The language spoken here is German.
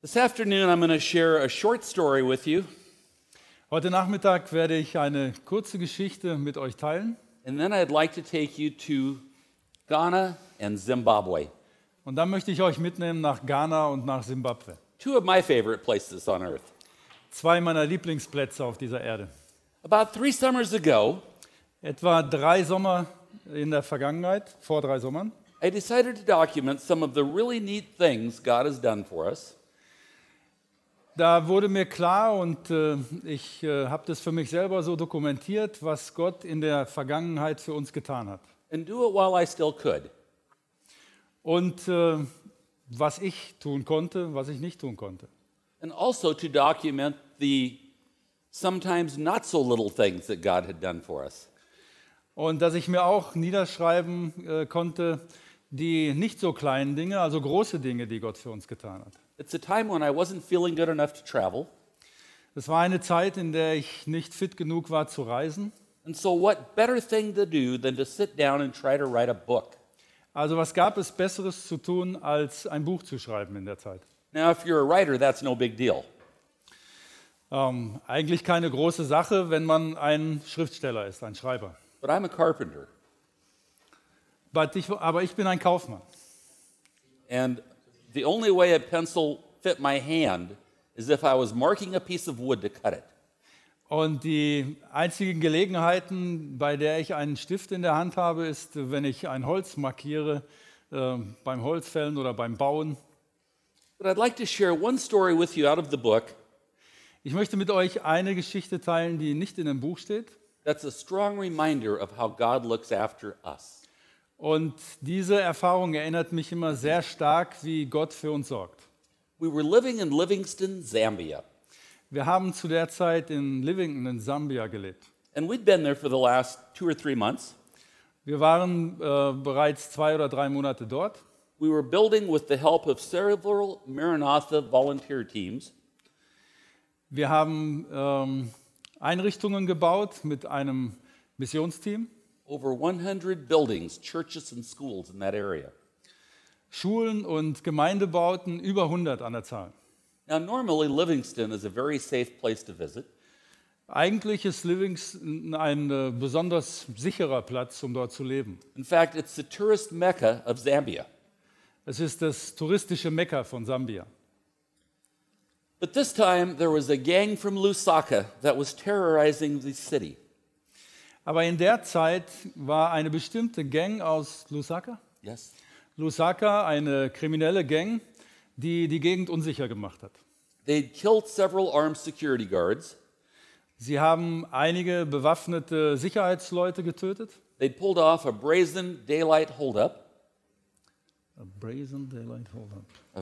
This afternoon, I'm going to share a short story with you, Heute Nachmittag werde ich eine kurze Geschichte mit euch teilen and then I'd like to take you to Ghana and Zimbabwe, und dann möchte ich euch mitnehmen nach Ghana und nach Simbabwe. two of my favorite places on earth. Zwei meiner Lieblingsplätze auf dieser Erde. About 3 summers ago, Etwa 3 Sommer in der Vergangenheit, vor 3 Sommern, I decided to document some of the really neat things God has done for us, da wurde mir klar und ich habe das für mich selber so dokumentiert, was Gott in der Vergangenheit für uns getan hat. and do it while I still could. Und was ich tun konnte, was ich nicht tun konnte. And also to document the sometimes not so little things that God had done for us. Und dass ich mir auch niederschreiben konnte, die nicht so kleinen Dinge, also große Dinge, die Gott für uns getan hat. It's a time when I wasn't feeling good enough to travel, Es war eine Zeit, in der ich nicht fit genug war zu reisen. and so what better thing to do than to sit down and try to write a book? Also was gab es Besseres zu tun, als ein Buch zu schreiben in der Zeit? Now, if you're a writer, that's no big deal. Eigentlich keine große Sache, wenn man ein Schriftsteller ist, ein Schreiber. But I'm a carpenter, Aber ich bin ein Kaufmann. and the only way a pencil fit my hand is if I was marking a piece of wood to cut it. Und die einzigen Gelegenheiten, bei der ich einen Stift in der Hand habe, ist, wenn ich ein Holz markiere, beim Holzfällen oder beim Bauen. But I'd like to share one story with you out of the book Ich möchte mit euch eine Geschichte teilen, die nicht in dem Buch steht. that's a strong reminder of how God looks after us. Und diese Erfahrung erinnert mich immer sehr stark, wie Gott für uns sorgt. We were living in Livingston, Zambia, Wir haben zu der Zeit in Livington in Sambia gelebt. and we'd been there for the last 2 or 3 months. Wir waren bereits 2 oder 3 Monate dort. We were building with the help of several Maranatha volunteer teams. Wir haben Einrichtungen gebaut mit einem Missionsteam, Over 100 buildings, churches, and schools in that area. Schulen und Gemeindebauten, über 100 an der Zahl. Now, normally Livingston is a very safe place to visit, Eigentlich ist Livingston ein besonders sicherer Platz, um dort zu leben. in fact, it's the tourist mecca of Zambia. Es ist das touristische Mekka von Sambia. But this time, there was a gang from Lusaka that was terrorizing the city. Aber in der Zeit war eine bestimmte Gang aus Lusaka, Yes. eine kriminelle Gang, die die Gegend unsicher gemacht hat. They'd killed several armed security guards. Sie haben einige bewaffnete Sicherheitsleute getötet. They'd pulled off a brazen daylight holdup. A brazen daylight hold up.